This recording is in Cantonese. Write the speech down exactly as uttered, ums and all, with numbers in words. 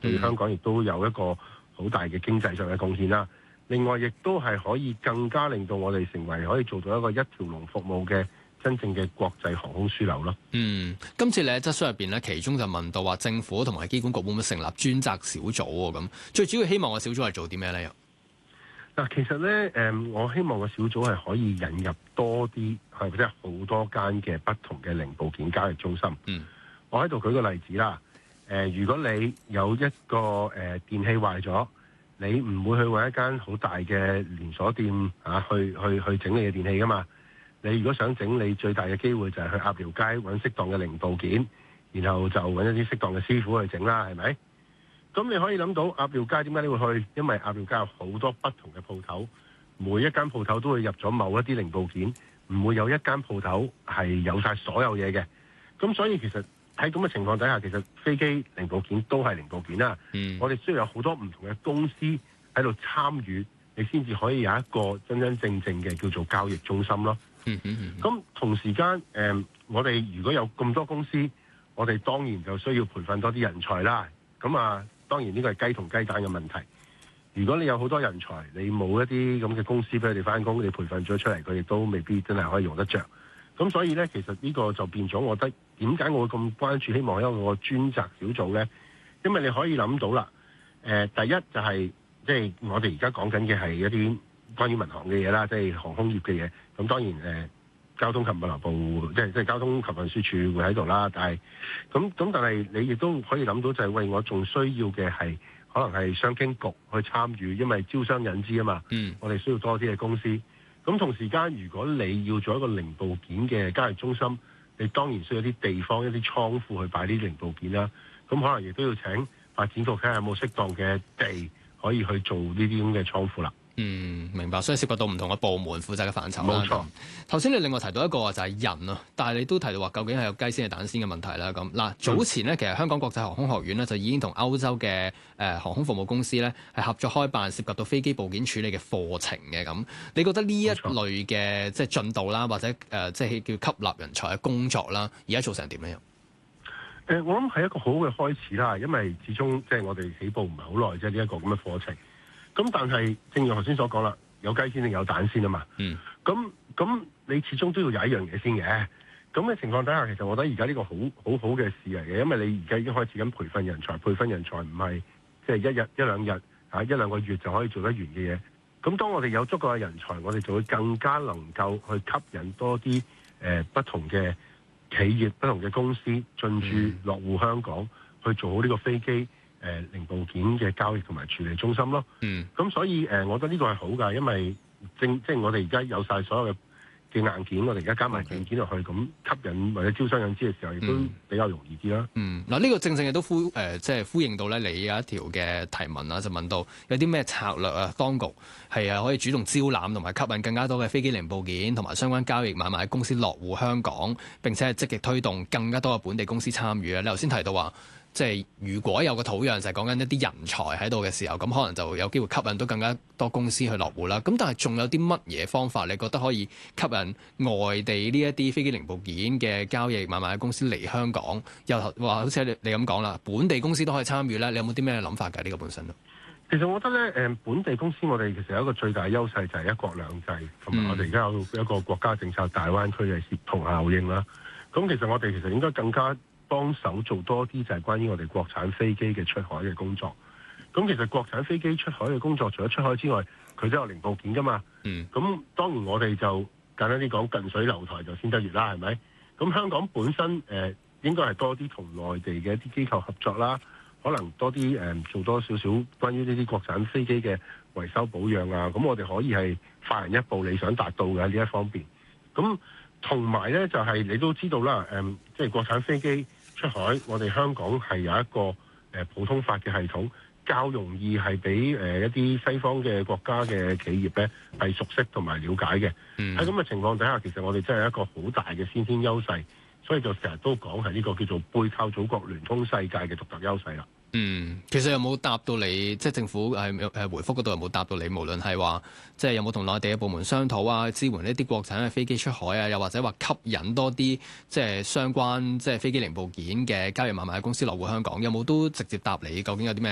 對香港亦都有一個好大嘅經濟上嘅貢獻啦。另外，亦都係可以更加令到我哋成為可以做到一個一條龍服務嘅真正嘅國際航空樞紐咯。嗯， 今次你喺質詢入邊咧，其中就問到話政府同埋機管局會唔會成立專責小組喎？咁最主要希望個小組係做啲咩咧？又嗱，其實咧，誒，我希望個小組係可以引入多啲，係或者好多間嘅不同嘅零部件交易中心。嗯，我喺度舉個例子啦。誒、呃，如果你有一個誒、呃、電器壞咗，你唔會去揾一間好大嘅連鎖店啊，去去去整你嘅電器噶嘛？你如果想整，你最大嘅機會就係去鴨寮街揾適當嘅零部件，然後就揾一啲適當嘅師傅去整啦，係咪？咁你可以諗到鴨寮街點解你會去？因為鴨寮街有好多不同嘅鋪頭，每一間鋪頭都會入咗某一啲零部件，唔會有一間鋪頭係有晒所有嘢嘅。咁所以其實喺咁嘅情況底下，其實飛機零部件都係零部件啦。嗯，我哋需要有好多唔同嘅公司喺度參與，你先至可以有一個真真正正嘅叫做交易中心咯。嗯嗯嗯。咁同時間，誒、呃，我哋如果有咁多公司，我哋當然就需要培訓多啲人才啦。咁啊，當然呢個係雞同雞蛋嘅問題。如果你有好多人才，你冇一啲咁嘅公司俾佢哋翻工，你培訓咗出嚟，佢哋都未必真係可以用得着。咁所以呢，其實呢個就變咗，我覺得點解我會咁關注，希望有一個專責小組呢？因為你可以諗到啦，誒、呃，第一就係即係我哋而家講緊嘅係一啲關於民航嘅嘢啦，即係航空業嘅嘢。咁當然誒、呃，交通及物流部即係即係交通及運輸署會喺度啦。但係咁咁，但係你亦都可以諗到就係、是、喂，我仲需要嘅係可能係商經局去參與，因為招商引資啊嘛。嗯，我哋需要多啲嘅公司。咁同時間，如果你要做一個零部件嘅交易中心，你當然需要啲地方、一啲倉庫去擺啲零部件啦。咁可能亦都要請發展局睇下有冇適當嘅地可以去做呢啲咁嘅倉庫啦。 嗯，明白，所以涉及到唔同嘅部門負責嘅範疇啦。 冇錯。頭先你另外提到一個就係人啊，但係你都提到話究竟係有雞先係蛋先嘅問題啦。咁嗱，早前呢，其實香港國際航空學院呢，就已經同歐洲嘅誒、呃、航空服務公司呢，係合作開辦涉及到飛機部件處理嘅課程嘅。咁你覺得呢一類嘅即係進度啦，或者誒、呃、即係叫吸納人才嘅工作啦，而家做成點呢？誒、 呃，我諗係一個好嘅開始啦，因為始終即係我哋起步唔係好耐啫，呢一個咁嘅課程。咁但係，正如頭先所講啦，有雞先定有蛋先啊嘛。嗯。咁咁，你始終都要有一樣嘢先嘅。咁嘅情況底下，其實我覺得而家呢個好好好嘅事嚟嘅，因為你而家已經開始緊培訓人才，培訓人才唔係即係一日一兩日嚇一兩個月就可以做得完嘅嘢。咁當我哋有足夠嘅人才，我哋就會更加能夠去吸引多啲誒、呃、不同嘅企業、不同嘅公司進駐落戶香港，去做好呢個飛機。誒、呃、零部件嘅交易同埋處理中心咯，嗯，咁所以誒、呃，我覺得呢個係好㗎，因為正即係我哋而家有晒所有嘅嘅硬件，我哋而家加埋軟件落去，咁、okay. 吸引或者招商引資嘅時候，亦都比較容易啲啦。 嗯，嗱、嗯、呢、這個正正亦都呼誒，即、呃、係、就是、呼應到咧，你有一條嘅提問啦，就問到有啲咩策略啊，當局係啊可以主動招攬同埋吸引更加多嘅飛機零部件同埋相關交易買賣公司落戶香港，並且係積極推動更加多嘅本地公司參與啊。你頭先提到話。即係如果有個土壤就係講緊一啲人才喺度嘅時候，咁可能就有機會吸引到更加多公司去落戶啦。咁但係仲有啲乜嘢方法你覺得可以吸引外地呢一啲飛機零部件嘅交易買賣嘅公司嚟香港？又話好似你你咁講啦，本地公司都可以參與咧。你有冇啲咩諗法㗎？呢、呢個本身咯。 其實我覺得咧，誒本地公司我哋其實有一個最大優勢就係一國兩制，同埋我哋而家有一個國家政策大灣區嘅協同效應啦。咁其實我哋其實應該更加幫手做多啲就係關於我哋國產飛機嘅出海嘅工作。咁其實國產飛機出海嘅工作，除咗出海之外，佢都有零部件噶嘛。嗯。咁當然我哋就簡單啲講，近水樓台就先得月啦，係咪？咁香港本身誒、呃、應該係多啲同內地嘅一啲機構合作啦，可能多啲誒、呃、做多少少關於呢啲國產飛機嘅維修保養啊。咁我哋可以係快人一步，你想達到嘅呢一方面。咁同埋咧就係、是、你都知道啦，誒、呃、即係國產飛機出海，我哋香港係有一個誒、呃、普通法嘅系統，較容易係俾誒一啲西方嘅國家嘅企業咧係熟悉同埋了解嘅。喺咁嘅情況底下，其實我哋真係一個好大嘅先天優勢，所以就成日都講係呢個叫做背靠祖國聯通世界嘅獨特優勢啦。 嗯，其實有冇答到你？即係政府係誒回覆嗰度有冇答到你？無論係話即係有冇同內地嘅部門商討啊，支援呢啲國產嘅飛機出海啊，又或者話吸引多啲即係相關即係飛機零部件嘅交易買賣公司落戶香港，有冇都直接答你？究竟有啲咩